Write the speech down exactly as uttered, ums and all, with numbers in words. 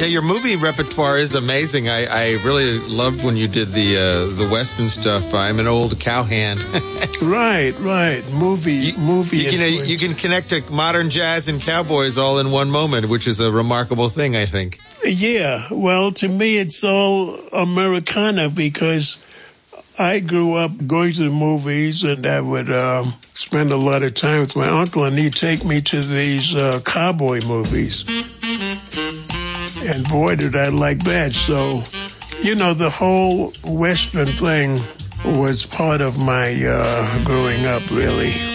Yeah, your movie repertoire is amazing. I, I really loved when you did the uh, the Western stuff. I'm an old cowhand. Right, right. Movie, you, movie. You, you know, you can connect to modern jazz and cowboys all in one moment, which is a remarkable thing, I think. Yeah, well, to me, it's all Americana because I grew up going to the movies, and I would um, spend a lot of time with my uncle, and he'd take me to these uh, cowboy movies. And boy, did I like that. So, you know, the whole Western thing was part of my uh, growing up, really.